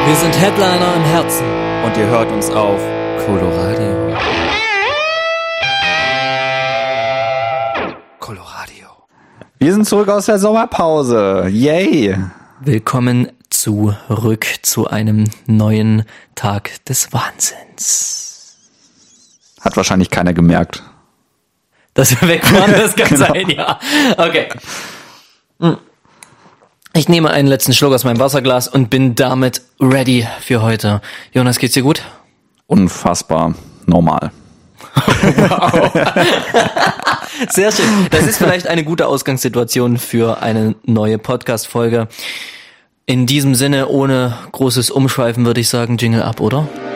Wir sind Headliner im Herzen. Und ihr hört uns auf Coloradio. Coloradio. Wir sind zurück aus der Sommerpause. Yay! Willkommen zurück zu einem neuen Tag des Wahnsinns. Hat wahrscheinlich keiner gemerkt. Dass wir weg waren, das kann Genau. sein, ja. Okay. Ich nehme einen letzten Schluck aus meinem Wasserglas und bin damit ready für heute. Jonas, geht's dir gut? Unfassbar normal. Sehr schön. Das ist vielleicht eine gute Ausgangssituation für eine neue Podcast-Folge. In diesem Sinne, ohne großes Umschweifen, würde ich sagen, Jingle ab, oder?